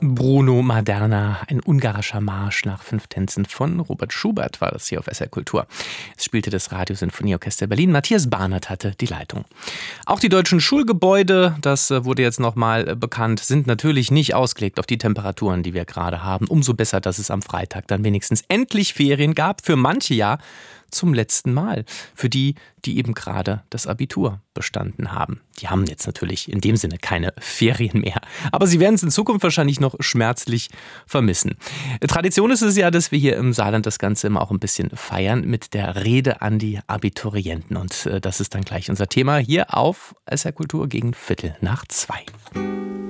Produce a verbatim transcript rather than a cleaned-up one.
Bruno Maderna, ein ungarischer Marsch nach fünf Tänzen von Robert Schubert war das hier auf S R Kultur. Es spielte das Radiosinfonieorchester Berlin. Matthias Barnert hatte die Leitung. Auch die deutschen Schulgebäude, das wurde jetzt nochmal bekannt, sind natürlich nicht ausgelegt auf die Temperaturen, die wir gerade haben. Umso besser, dass es am Freitag dann wenigstens endlich Ferien gab. Für manche ja zum letzten Mal. Für die, die eben gerade das Abitur bestanden haben. Die haben jetzt natürlich in dem Sinne keine Ferien mehr. Aber sie werden es in Zukunft wahrscheinlich noch schmerzlich vermissen. Tradition ist es ja, dass wir hier im Saarland das Ganze immer auch ein bisschen feiern mit der Rede an die Abiturienten. Und das ist dann gleich unser Thema hier auf S R Kultur gegen Viertel nach zwei.